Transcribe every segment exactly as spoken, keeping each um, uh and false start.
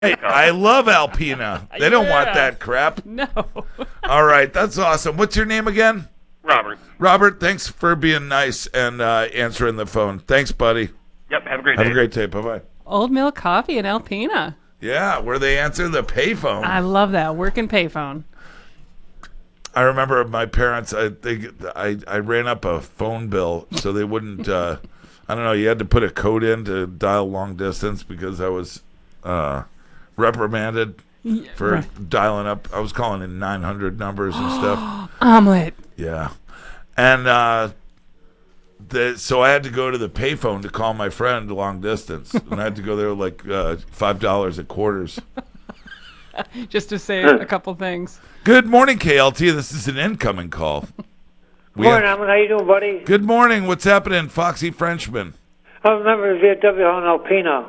Hey, I love Alpina. They don't want Yeah. that crap. No. All right, that's awesome. What's your name again? Robert. Robert, thanks for being nice and uh, answering the phone. Thanks, buddy. Yep, have a great Have day. a great day. Bye-bye. Old Mill Coffee in Alpena. Yeah, where they answer the payphone. I love that. Working payphone. I remember my parents, I, they, I I ran up a phone bill so they wouldn't, uh, I don't know, you had to put a code in to dial long distance because I was uh, reprimanded for right. dialing up. I was calling in nine hundred numbers and stuff. Omelet. Yeah. And uh, the, so I had to go to the payphone to call my friend long distance. And I had to go there like uh, five dollars at quarters. Just to say a couple things. Good morning, K L T. This is an incoming call. We Morning, have- Alan. How you doing, buddy? Good morning. What's happening, Foxy Frenchman? I'm a member of V F W on Alpena.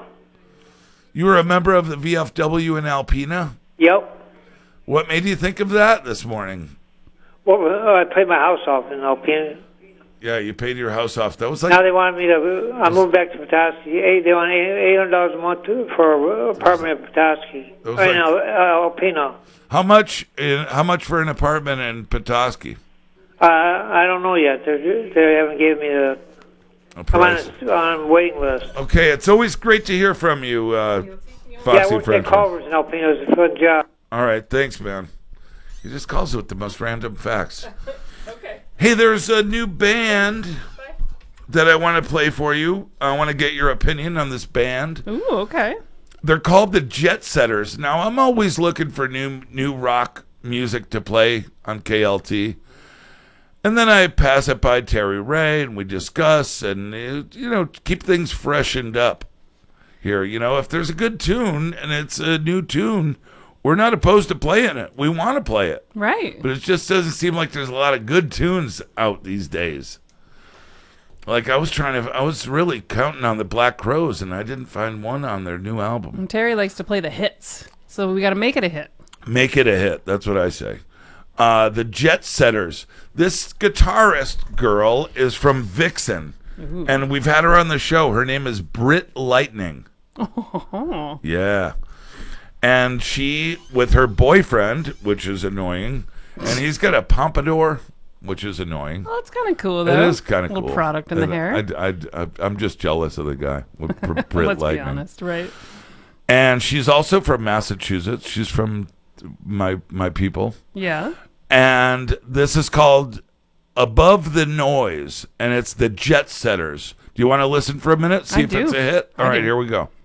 You were a member of the V F W in Alpena? Yep. What made you think of that this morning? Well, uh, I paid my house off in Alpena. Yeah, you paid your house off. That was like, Now they wanted me to. I moved back to Petoskey. Eight, they want eight hundred dollars a month to, for an apartment in Petoskey. That was Right like- now, uh, Alpena. how much? In, how much for an apartment in Petoskey? Uh, I don't know yet. They're, they haven't given me the. A I'm on price. a, on a waiting list. Okay, it's always great to hear from you, uh, Yeah, I Foxy worked at Frenchman. Culver's in Alpena. It was a fun job. All right, thanks, man. He just calls with the most random facts. Okay. Hey, there's a new band that I want to play for you. I want to get your opinion on this band. Ooh, okay. They're called the Jet Setters. Now, I'm always looking for new new rock music to play on K L T. And then I pass it by Terry Ray, and we discuss and, uh, you know, keep things freshened up here. You know, if there's a good tune and it's a new tune, we're not opposed to playing it. We want to play it. Right. But it just doesn't seem like there's a lot of good tunes out these days. Like, I was trying to, I was really counting on the Black Crowes, and I didn't find one on their new album. And Terry likes to play the hits. So we got to make it a hit. Make it a hit. That's what I say. Uh, the Jet Setters. This guitarist girl is from Vixen, Ooh. and we've had her on the show. Her name is Britt Lightning. Oh. Yeah. And she, with her boyfriend, which is annoying, and he's got a pompadour, which is annoying. Well, it's kind of cool, though. It is kind of cool. Little product in the And hair. I, I, I, I'm just jealous of the guy with Br- Britt Let's Lightning. be honest, right? And she's also from Massachusetts. She's from my my people. Yeah. And this is called Above the Noise, and it's the Jet Setters. Do you want to listen for a minute? See I if do. it's a hit? All I right, do. here we go.